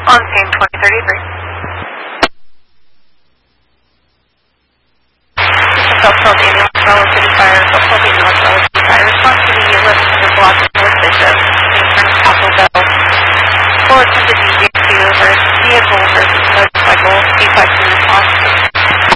On scene 2033. Southfield ambulance relative to fire. Southfield ambulance relative to fire. Response to the 1100 block of North Bishop. In front of Castle Bell. Full attempted DJ2 versus vehicle versus motorcycle. C5